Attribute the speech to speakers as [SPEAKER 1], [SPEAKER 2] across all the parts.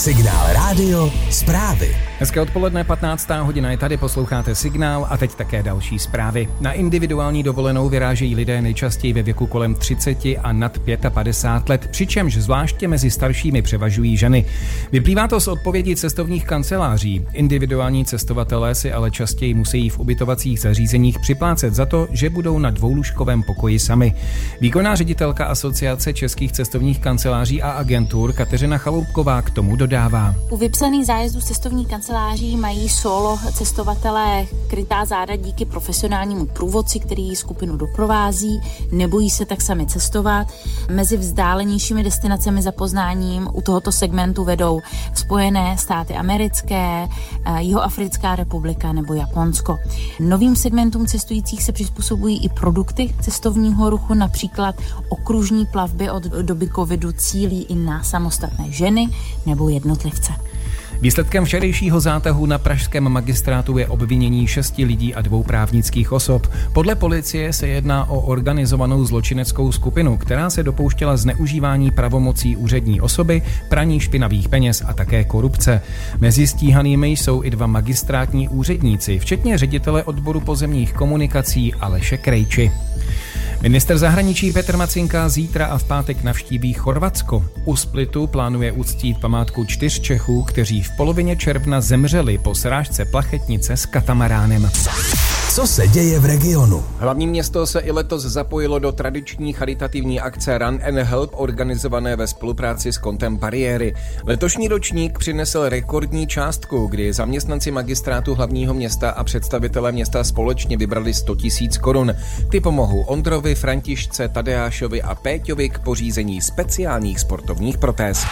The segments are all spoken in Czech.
[SPEAKER 1] Signál Rádio zprávy.
[SPEAKER 2] Hezké odpoledne, 15. hodina je tady, posloucháte Signál a teď také další zprávy. Na individuální dovolenou vyrážejí lidé nejčastěji ve věku kolem 30 a nad 55 let, přičemž zvláště mezi staršími převažují ženy. Vyplývá to z odpovědí cestovních kanceláří. Individuální cestovatelé si ale častěji musí v ubytovacích zařízeních připlácet za to, že budou na dvoulůžkovém pokoji sami. Výkonná ředitelka Asociace českých cestovních kanceláří a agentur Kateřina Chaloupková k tomu dodává.
[SPEAKER 3] U vypsaných zájezdů cestovních kanceláří mají solo cestovatelé krytá záda díky profesionálnímu průvodci, který skupinu doprovází, nebojí se tak sami cestovat. Mezi vzdálenějšími destinacemi za poznáním u tohoto segmentu vedou Spojené státy americké, Jihoafrická republika nebo Japonsko. Novým segmentům cestujících se přizpůsobují i produkty cestovního ruchu, například okružní plavby od doby covidu cílí i na samostatné ženy nebo jednotlivce.
[SPEAKER 2] Výsledkem včerejšího zátahu na pražském magistrátu je obvinění 6 lidí a 2 právnických osob. Podle policie se jedná o organizovanou zločineckou skupinu, která se dopouštěla zneužívání pravomocí úřední osoby, praní špinavých peněz a také korupce. Mezi stíhanými jsou i 2 magistrátní úředníci, včetně ředitele odboru pozemních komunikací Aleše Krejči. Ministr zahraničí Petr Macinka zítra a v pátek navštíví Chorvatsko. U Splitu plánuje uctít památku 4 Čechů, kteří v polovině června zemřeli po srážce plachetnice s katamaránem.
[SPEAKER 1] Co se děje v regionu?
[SPEAKER 2] Hlavní město se i letos zapojilo do tradiční charitativní akce Run and Help organizované ve spolupráci s Kontem Bariéry. Letošní ročník přinesl rekordní částku, kdy zaměstnanci magistrátu hlavního města a představitelé města společně vybrali 100 000 korun. Ty pomohou Ondrovi, Františce, Tadeášovi a Péťovi k pořízení speciálních sportovních protéz.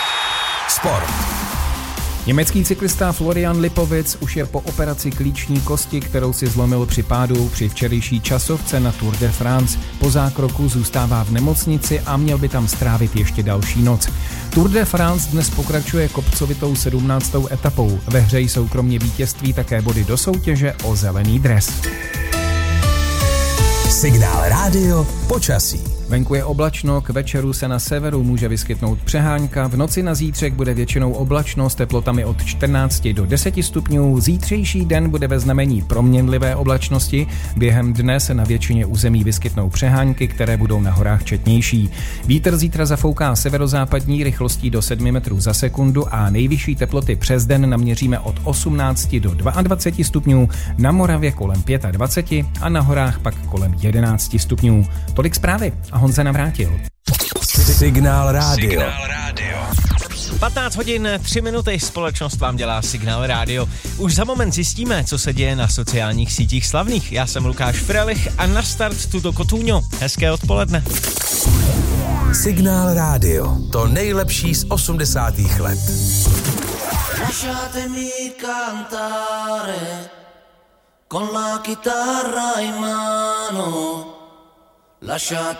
[SPEAKER 1] Sport.
[SPEAKER 2] Německý cyklista Florian Lipovic už je po operaci klíční kosti, kterou si zlomil při pádu při včerejší časovce na Tour de France. Po zákroku zůstává v nemocnici a měl by tam strávit ještě další noc. Tour de France dnes pokračuje kopcovitou 17. etapou. Ve hře jsou kromě vítězství také body do soutěže o zelený dres.
[SPEAKER 1] Signál Rádio počasí.
[SPEAKER 2] Venku je oblačno, k večeru se na severu může vyskytnout přehánka, v noci na zítřek bude většinou oblačno s teplotami od 14 do 10 stupňů, zítřejší den bude ve znamení proměnlivé oblačnosti, během dne se na většině území vyskytnou přehánky, které budou na horách četnější. Vítr zítra zafouká severozápadní rychlostí do 7 metrů za sekundu a nejvyšší teploty přes den naměříme od 18 do 22 stupňů, na Moravě kolem 25 a na horách pak kolem 11 stupňů. Tolik zprávy. A Honza Navrátil.
[SPEAKER 1] Signál Rádio.
[SPEAKER 4] 15 hodin 3 minuty, společnost vám dělá Signál Rádio. Už za moment zjistíme, co se děje na sociálních sítích slavných. Já jsem Lukáš Frelich a na start tuto Kotůňo. Hezké odpoledne.
[SPEAKER 1] Signál Rádio. To nejlepší z 80. let.
[SPEAKER 5] Lasciatemi cantare con la chitarra in mano. Lasciate